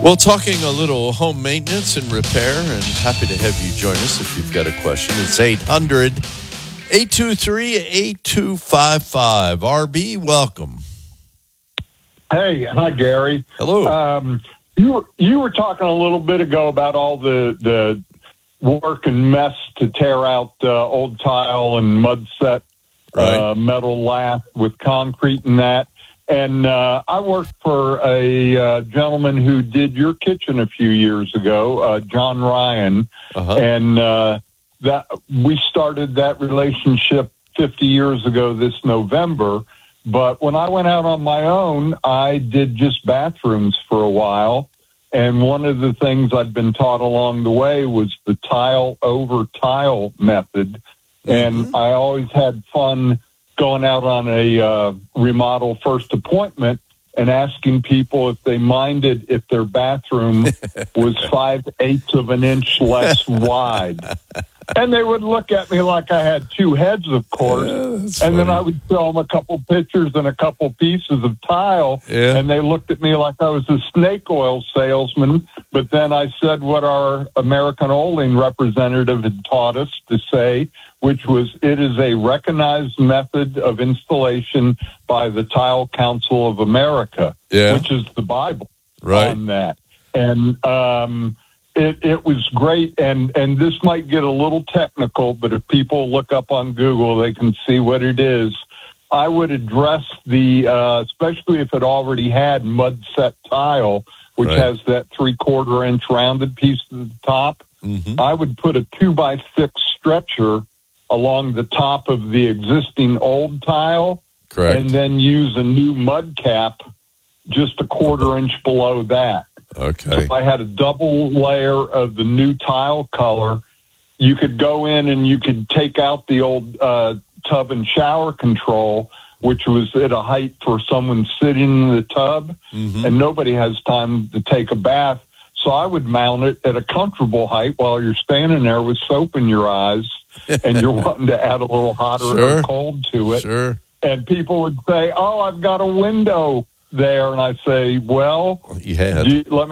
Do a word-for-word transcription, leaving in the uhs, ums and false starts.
Well, talking a little home maintenance and repair, and happy to have you join us if you've got a question. It's eight hundred, eight two three, eight two five five. R B, welcome. Hey, hi, Gary. Hello. Um, you were, you were talking a little bit ago about all the, the work and mess to tear out uh, old tile and mud set Right. uh, metal lath with concrete and that. And uh, I worked for a uh, gentleman who did your kitchen a few years ago, uh, John Ryan, Uh-huh. and uh, that we started that relationship fifty years ago this November. But when I went out on my own, I did just bathrooms for a while. And one of the things I'd been taught along the way was the tile over tile method. And Mm-hmm. I always had fun going out on a uh, remodel first appointment and asking people if they minded if their bathroom was five eighths of an inch less wide. And they would look at me like I had two heads, of course. Yeah, that's and then funny. I would show them a couple pictures and a couple pieces of tile. Yeah. And they looked at me like I was a snake oil salesman. But then I said what our American Oiling representative had taught us to say, which was it is a recognized method of installation by the Tile Council of America, Yeah. which is the Bible Right. on that. And um, it, it was great. And, and this might get a little technical, but if people look up on Google, they can see what it is. I would address the, uh, especially if it already had mud set tile, which Right. has that three quarter inch rounded piece at the top. Mm-hmm. I would put a two by six stretcher along the top of the existing old tile, Correct. and then use a new mud cap just a quarter inch below that. Okay. If I had a double layer of the new tile color, you could go in and you could take out the old uh, tub and shower control, which was at a height for someone sitting in the tub, Mm-hmm. and nobody has time to take a bath. So I would mount it at a comfortable height while you're standing there with soap in your eyes and you're wanting to add a little hotter Sure. or cold to it. Sure. And people would say, oh, I've got a window there. And I say, well, You had. do you, let me